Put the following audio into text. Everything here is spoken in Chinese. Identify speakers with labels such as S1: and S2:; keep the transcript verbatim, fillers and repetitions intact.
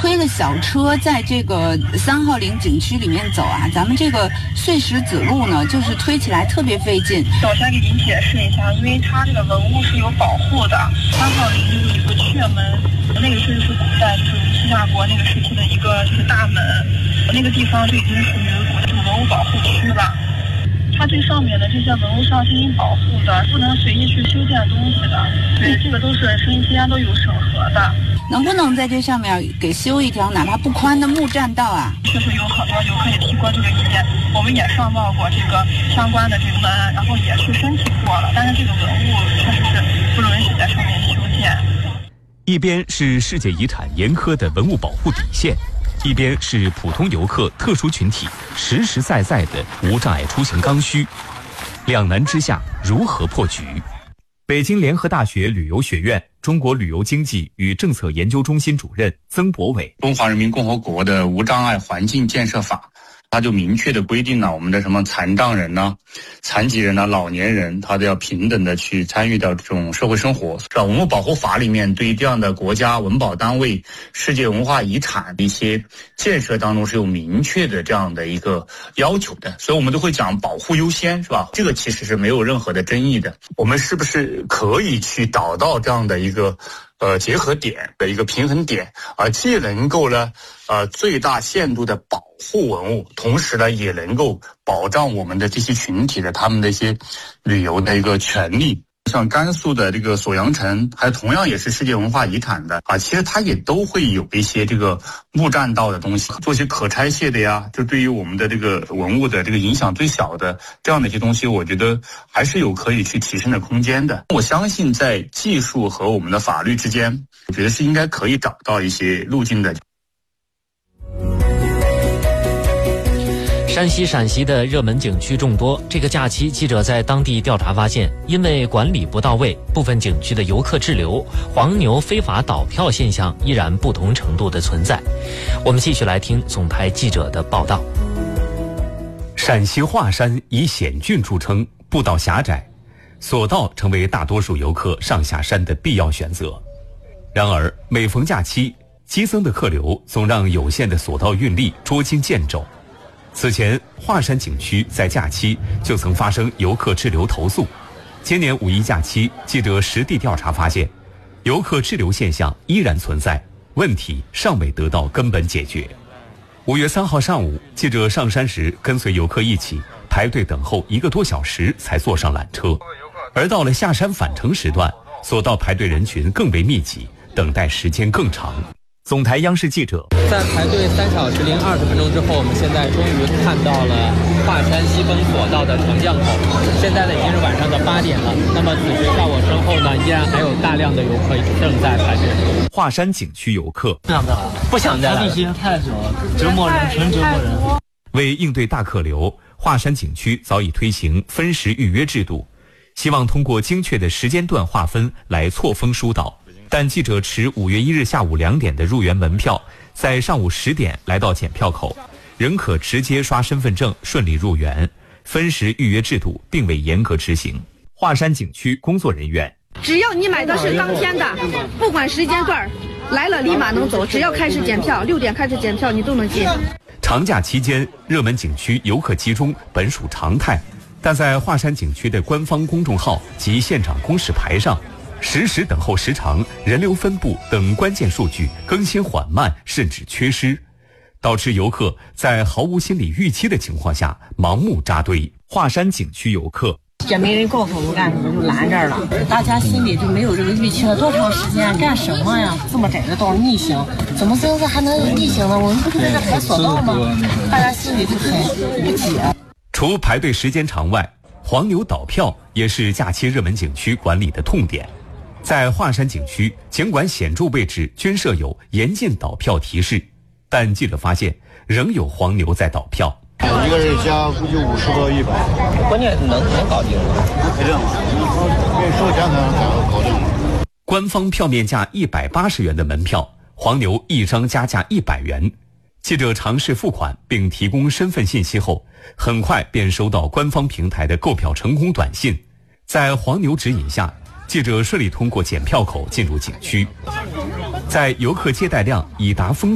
S1: 推了小车在这个三号陵景区里面走啊，咱们这个碎石子路呢，就是推起来特别费劲。
S2: 首先给您解释一下，因为它这个文物是有保护的，三号陵就是有一个阙门，那个就是古代就是西夏国那个时期的一个就是大门，那个地方就已经属于这个文物保护区了。它最上面的这些文物是要进行保护的，不能随意去修建东西的，所以这个都是声音之间都有审核的。
S1: 能不能在这上面给修一条哪怕不宽的木栈道啊？
S2: 确实有很多游客也提过这个意见，我们也上报过这个相关的这个文案，然后也是申请过了，但是这个文物确实是不允许在上面修建。
S3: 一边是世界遗产严苛的文物保护底线，一边是普通游客特殊群体实实在在的无障碍出行刚需，两难之下如何破局？北京联合大学旅游学院中国旅游经济与政策研究中心主任曾博伟：
S4: 中华人民共和国的无障碍环境建设法，它就明确的规定了我们的什么残障人呐、啊、残疾人呐、啊、老年人，他都要平等的去参与到这种社会生活。是吧？文物保护法里面对于这样的国家文保单位、世界文化遗产的一些建设当中是有明确的这样的一个要求的，所以我们都会讲保护优先，是吧？这个其实是没有任何的争议的。我们是不是可以去找到这样的一个呃结合点的一个平衡点啊、呃，既能够呢呃最大限度的保护文物，同时呢也能够保障我们的这些群体的他们的一些旅游的一个权利。像甘肃的这个锁阳城，还同样也是世界文化遗产的啊，其实它也都会有一些这个木栈道的东西，做些可拆卸的呀，就对于我们的这个文物的这个影响最小的这样的一些东西，我觉得还是有可以去提升的空间的。我相信在技术和我们的法律之间，我觉得是应该可以找到一些路径的。
S5: 山西、陕西的热门景区众多，这个假期记者在当地调查发现，因为管理不到位，部分景区的游客滞留、黄牛非法倒票现象依然不同程度的存在。我们继续来听总台记者的报道。
S3: 陕西华山以险峻著称，步道狭窄，索道成为大多数游客上下山的必要选择。然而每逢假期，激增的客流总让有限的索道运力捉襟见肘。此前，华山景区在假期就曾发生游客滞留投诉。今年五一假期，记者实地调查发现，游客滞留现象依然存在，问题尚未得到根本解决。五月三号上午，记者上山时跟随游客一起排队等候一个多小时才坐上缆车，而到了下山返程时段，索道排队人群更为密集，等待时间更长。总台央视记者
S6: 在排队三小时零二十分钟之后，我们现在终于看到了华山西峰索道的乘降口。现在呢已经是晚上的八点了，那么此时在我身后呢，依然还有大量的游客正在排队。
S3: 华山景区游客
S6: 不想再来，不想再来，排队时间太久了，折磨人，纯折磨人。
S3: 为应对大客流，华山景区早已推行分时预约制度，希望通过精确的时间段划分来错峰疏导。但记者持五月一日下午两点的入园门票，在上午十点来到检票口，仍可直接刷身份证顺利入园。分时预约制度并未严格执行。华山景区工作人员：
S7: 只要你买的是当天的，不管时间段，来了立马能走，只要开始检票，六点开始检票，你都能进。
S3: 长假期间，热门景区游客集中本属常态，但在华山景区的官方公众号及现场公示牌上，实时等候时长、人流分布等关键数据更新缓慢，甚至缺失，导致游客在毫无心理预期的情况下盲目扎堆。华山景区游客：
S8: 也没人告诉我们干什么，就拦这儿了。大家心里就没有这个预期了，多长时间干什么呀？这么窄的道逆行，怎么真是还能逆行呢？我们不是在这排索道吗？大家心里就很不解。
S3: 除排队时间长外，黄牛倒票也是假期热门景区管理的痛点。在华山景区，尽管显著位置均设有严禁倒票提示，但记者发现仍有黄牛在倒票。
S9: 一个人加估计五十到一百，
S6: 关键能能搞定吗？
S9: 肯定，因为售价能搞定。
S3: 官方票面价一百八十元的门票，黄牛一张加价一百元。记者尝试付款并提供身份信息后，很快便收到官方平台的购票成功短信。在黄牛指引下，记者顺利通过检票口进入景区。在游客接待量已达峰